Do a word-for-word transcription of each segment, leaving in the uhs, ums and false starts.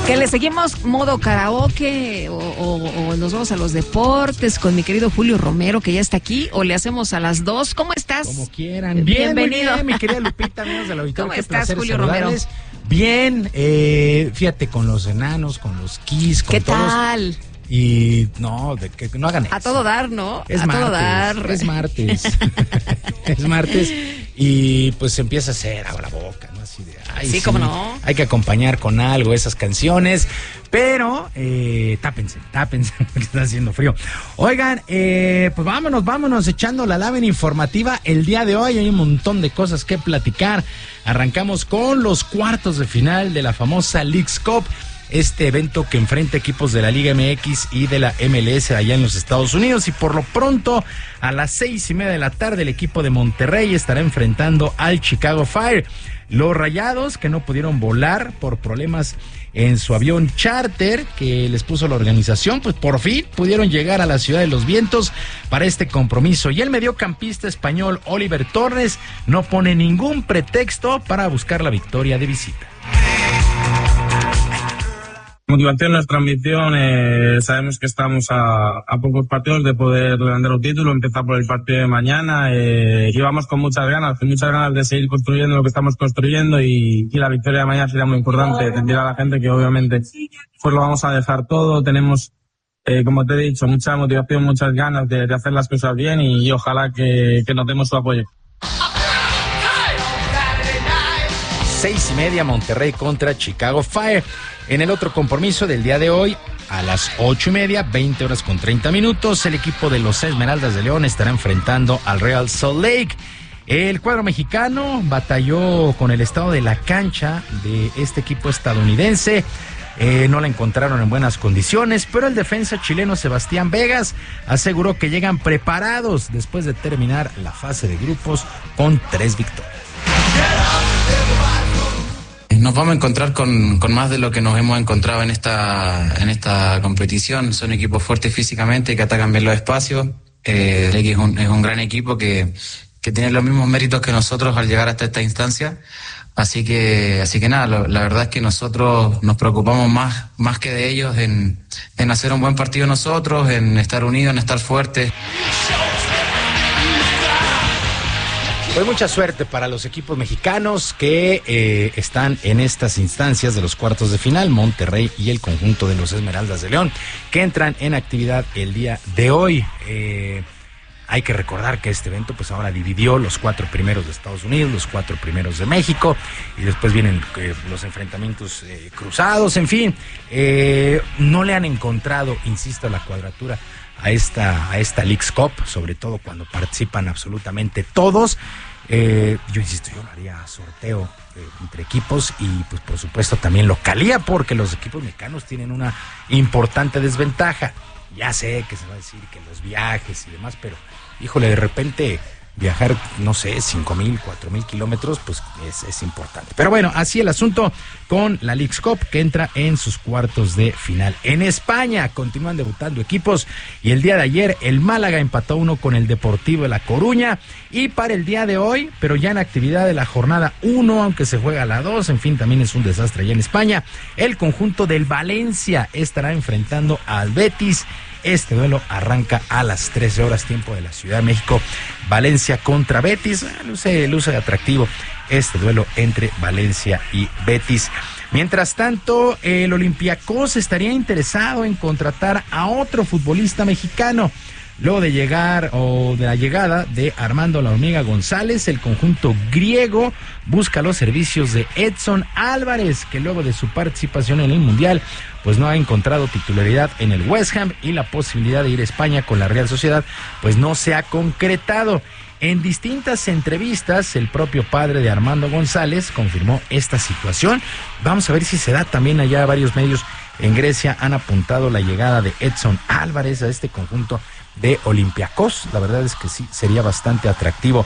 Que le seguimos modo karaoke o, o, o nos vamos a los deportes con mi querido Julio Romero, que ya está aquí, o le hacemos a las dos. ¿Cómo estás? Como quieran. Bien, bienvenido. Muy bien, mi querida Lupita, amigos del auditorio. ¿Cómo Qué estás, Julio saludarles. Romero? Bien, eh, fíjate, con los enanos, con los Kiss, con ¿Qué todos. tal? Y no, de que no hagan eso. A todo dar, ¿no? Es a martes, todo dar. Es martes. Es martes. Y pues se empieza a hacer agua la boca, ¿no? Así de, ay, sí, sí, cómo no. Hay que acompañar con algo esas canciones. Pero, eh, tápense, tápense, porque está haciendo frío. Oigan, eh, pues vámonos, vámonos echando la lámina informativa. El día de hoy hay un montón de cosas que platicar. Arrancamos con los cuartos de final de la famosa Leagues Cup. Este evento que enfrenta equipos de la Liga M X y de la M L S allá en los Estados Unidos. Y por lo pronto, a las seis y media de la tarde, el equipo de Monterrey estará enfrentando al Chicago Fire. Los Rayados, que no pudieron volar por problemas en su avión charter que les puso la organización, pues por fin pudieron llegar a la Ciudad de los Vientos para este compromiso. Y el mediocampista español Oliver Torres no pone ningún pretexto para buscar la victoria de visita. Motivación, nuestra ambición, eh, sabemos que estamos a, a pocos partidos de poder ganar un título, empezar por el partido de mañana, eh, y vamos con muchas ganas, con muchas ganas de seguir construyendo lo que estamos construyendo y, y la victoria de mañana sería muy importante, sentir a la gente que obviamente pues lo vamos a dejar todo, tenemos, eh, como te he dicho, mucha motivación, muchas ganas de, de hacer las cosas bien y, y ojalá que, que nos demos su apoyo. Seis y media, Monterrey contra Chicago Fire. En el otro compromiso del día de hoy, a las ocho y media, veinte horas con treinta minutos, el equipo de los Esmeraldas de León estará enfrentando al Real Salt Lake. El cuadro mexicano batalló con el estado de la cancha de este equipo estadounidense. Eh, no la encontraron en buenas condiciones, pero el defensa chileno Sebastián Vegas aseguró que llegan preparados después de terminar la fase de grupos con tres victorias. Nos vamos a encontrar con, con más de lo que nos hemos encontrado en esta en esta competición. Son equipos fuertes físicamente que atacan bien los espacios. Eh, el X es un, es un gran equipo que, que tiene los mismos méritos que nosotros al llegar hasta esta instancia. Así que así que nada, lo, la verdad es que nosotros nos preocupamos más más que de ellos en, en hacer un buen partido nosotros, en estar unidos, en estar fuertes. Pues mucha suerte para los equipos mexicanos que eh, están en estas instancias de los cuartos de final, Monterrey y el conjunto de los Esmeraldas de León, que entran en actividad el día de hoy. Eh, hay que recordar que este evento pues ahora dividió los cuatro primeros de Estados Unidos, los cuatro primeros de México, y después vienen eh, los enfrentamientos eh, cruzados, en fin. Eh, no le han encontrado, insisto, la cuadratura a esta, a esta Leagues Cup, sobre todo cuando participan absolutamente todos. Eh, yo insisto, yo lo haría sorteo eh, entre equipos y pues por supuesto también localía, porque los equipos mexicanos tienen una importante desventaja. Ya sé que se va a decir que los viajes y demás, pero híjole, de repente viajar, no sé, cinco mil, cuatro mil kilómetros, pues es, es importante. Pero bueno, así el asunto con la Leagues Cup, que entra en sus cuartos de final. En España continúan debutando equipos y el día de ayer el Málaga empató uno con el Deportivo de La Coruña, y para el día de hoy, pero ya en actividad de la jornada uno, aunque se juega a la dos, en fin, también es un desastre allá en España, el conjunto del Valencia estará enfrentando al Betis. Este duelo arranca a las trece horas, tiempo de la Ciudad de México. Valencia contra Betis. Luce, luce atractivo este duelo entre Valencia y Betis. Mientras tanto, el Olympiacos estaría interesado en contratar a otro futbolista mexicano. Luego de llegar o de la llegada de Armando La Hormiga González, el conjunto griego busca los servicios de Edson Álvarez, que luego de su participación en el Mundial, pues no ha encontrado titularidad en el West Ham, y la posibilidad de ir a España con la Real Sociedad, pues no se ha concretado. En distintas entrevistas, el propio padre de Armando González confirmó esta situación. Vamos a ver si se da también allá. Varios medios en Grecia han apuntado la llegada de Edson Álvarez a este conjunto de Olympiacos. La verdad es que sí, sería bastante atractivo.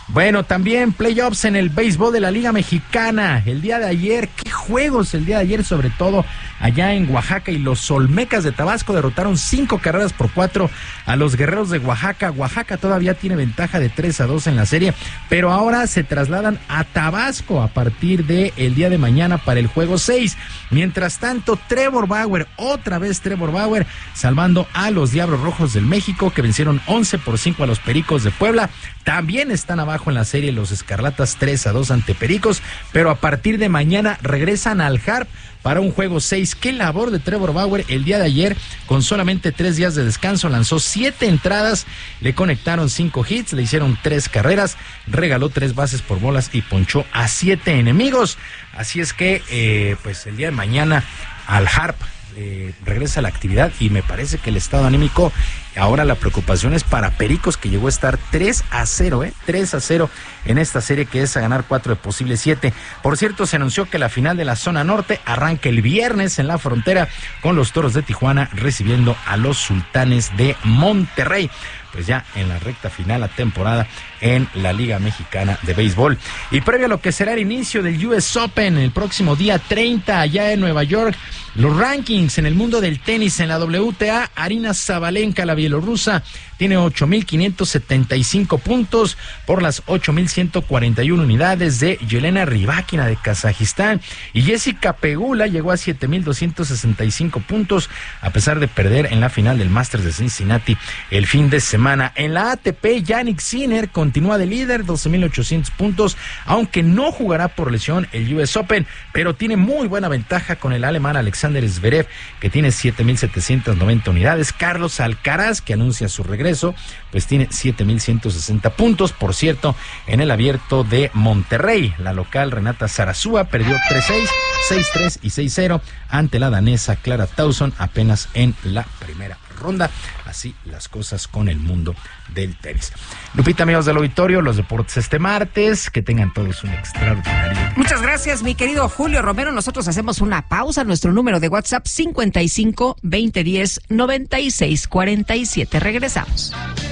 Bueno, también playoffs en el béisbol de la Liga Mexicana. El día de ayer, qué juegos el día de ayer, sobre todo allá en Oaxaca, y los Olmecas de Tabasco derrotaron cinco carreras por cuatro a los Guerreros de Oaxaca. Oaxaca todavía tiene ventaja de tres a dos en la serie, pero ahora se trasladan a Tabasco a partir de el día de mañana para el juego seis. Mientras tanto, Trevor Bauer, otra vez Trevor Bauer, salvando a los Diablos Rojos del México, que vencieron once por cinco a los Pericos de Puebla. También están abajo en la serie los Escarlatas tres a dos ante Pericos, pero a partir de mañana regresan al Harp para un juego seis. Qué labor de Trevor Bauer el día de ayer, con solamente tres días de descanso, lanzó siete entradas, le conectaron cinco hits, le hicieron tres carreras, regaló tres bases por bolas y ponchó a siete enemigos. Así es que, eh, pues el día de mañana al Harp Eh, regresa a la actividad, y me parece que el estado anímico, ahora la preocupación es para Pericos, que llegó a estar tres a cero, eh, tres a cero en esta serie, que es a ganar cuatro de posibles siete. Por cierto, se anunció que la final de la zona norte arranca el viernes en la frontera, con los Toros de Tijuana recibiendo a los Sultanes de Monterrey. Pues ya en la recta final la temporada en la Liga Mexicana de Béisbol. Y previo a lo que será el inicio del U S Open el próximo día treinta allá en Nueva York, los rankings en el mundo del tenis en la W T A, Arina Sabalenka, la bielorrusa, tiene ocho mil quinientos setenta y cinco puntos por las ocho mil ciento cuarenta y uno unidades de Yelena Rybakina de Kazajistán, y Jessica Pegula llegó a siete mil doscientos sesenta y cinco puntos a pesar de perder en la final del Masters de Cincinnati el fin de semana. En la A T P, Jannik Sinner continúa de líder, doce mil ochocientos puntos, aunque no jugará por lesión el U S Open, pero tiene muy buena ventaja con el alemán Alexander Zverev, que tiene siete mil setecientos noventa unidades. Carlos Alcaraz, que anuncia su regreso, pues tiene siete mil ciento sesenta puntos. Por cierto, en el abierto de Monterrey, la local Renata Zarazúa perdió tres seis, seis tres y seis cero ante la danesa Clara Tauson apenas en la primera ronda. Así las cosas con el mundo del tenis. Lupita, amigos del auditorio, los deportes este martes, que tengan todos un extraordinario. Muchas gracias, mi querido Julio Romero. Nosotros hacemos una pausa. Nuestro número de WhatsApp cincuenta y cinco, veinte diez, noventa y seis cuarenta y siete. Regresamos.